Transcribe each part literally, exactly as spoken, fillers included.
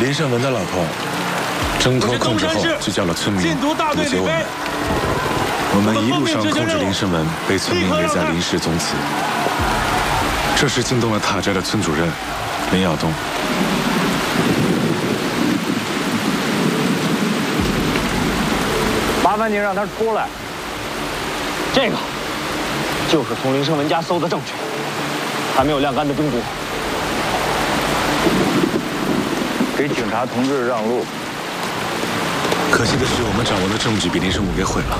林胜文的老婆挣脱控制后，就叫了村民堵截我们。我们一路上控制林胜文，被村民围在临时宗祠。这时惊动了塔寨的村主任林耀东。 麻烦您让他出来。这个就是从林胜文家搜的证据，还没有晾干的冰毒。给警察同志让路。 可惜的是，我们掌握的证据被林胜武给毁了。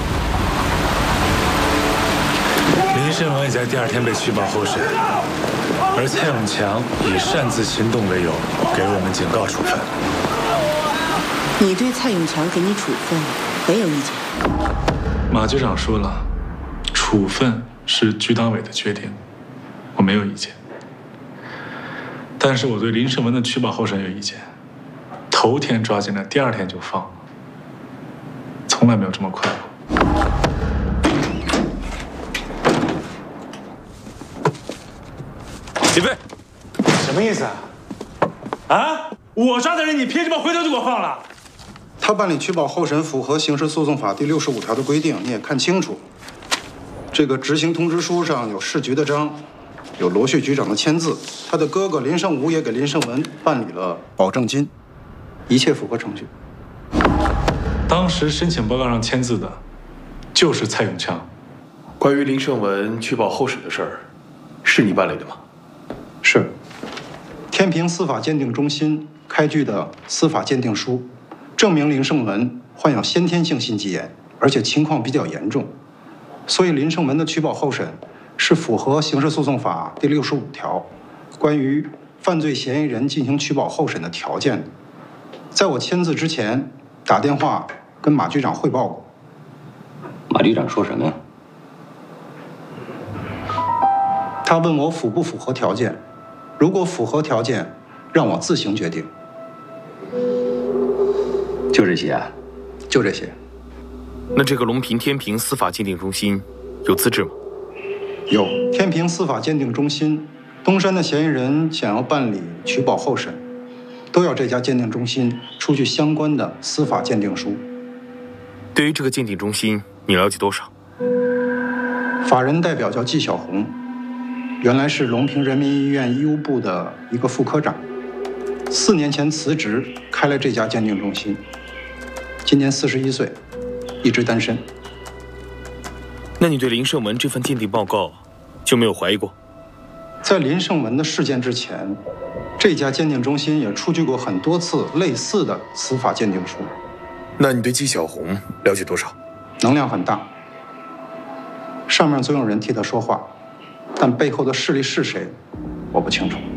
林胜文也在第二天被取保候审，而蔡永强以擅自行动为由，给我们警告处分。 你对蔡永强给你处分没有意见？ 马局长说了，处分是局党委的决定，我没有意见。但是我对林胜文的取保候审有意见。头天抓进来，第二天就放，从来没有这么快过。 起飞！ 什么意思啊？啊！我抓的人，你凭什么回头就给我放了？ 他办理取保候审符合刑事诉讼法第六十五条的规定，你也看清楚。这个执行通知书上有市局的章，有罗旭局长的签字，他的哥哥林胜武也给林胜文办理了保证金，一切符合程序。 当时申请报告上签字的，就是蔡永强。 关于林胜文取保候审的事儿，是你办理的吗？ 是。天平司法鉴定中心开具的司法鉴定书，证明林胜文患有先天性心肌炎，而且情况比较严重，所以林胜文的取保候审是符合刑事诉讼法第六十五条关于犯罪嫌疑人进行取保候审的条件的。在我签字之前，打电话跟马局长汇报过。 马局长说什么呀？ 他问我符不符合条件，如果符合条件，让我自行决定。 就这些啊？ 就这些。 那这个隆平天平司法鉴定中心有资质吗？ 有。天平司法鉴定中心，东山的嫌疑人想要办理取保候审，都要这家鉴定中心出具相关的司法鉴定书。 对于这个鉴定中心，你了解多少？ 法人代表叫纪晓红，原来是隆平人民医院医务部的一个副科长，四年前辞职开了这家鉴定中心，今年四十一岁，一直单身。 那你对林胜文这份鉴定报告就没有怀疑过？ 在林胜文的事件之前，这家鉴定中心也出具过很多次类似的司法鉴定书。 那你对纪晓红了解多少？ 能量很大，上面总有人替他说话，但背后的势力是谁，我不清楚。